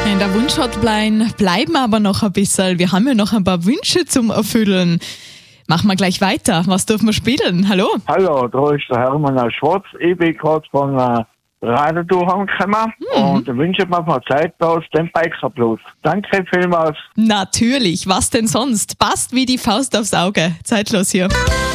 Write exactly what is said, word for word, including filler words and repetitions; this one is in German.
In der Wunschhotline bleiben wir aber noch ein bisschen. Wir haben ja noch ein paar Wünsche zum Erfüllen. Machen wir gleich weiter. Was dürfen wir spielen? Hallo? Hallo, da ist der Hermann aus Schwarz. Ich bin gerade von äh, Radio heimgekommen mhm. und wünsche mir von Zeit aus den Biker Blues. Danke vielmals. Natürlich. Was denn sonst? Passt wie die Faust aufs Auge. Zeitlos hier.